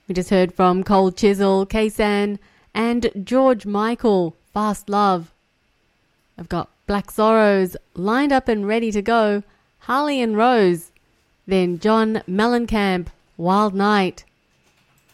We just heard from Cold Chisel, Kaysan, and George Michael, Fast Love. I've got Black Sorrows lined up and ready to go, Harley and Rose. Then John Mellencamp, Wild Night.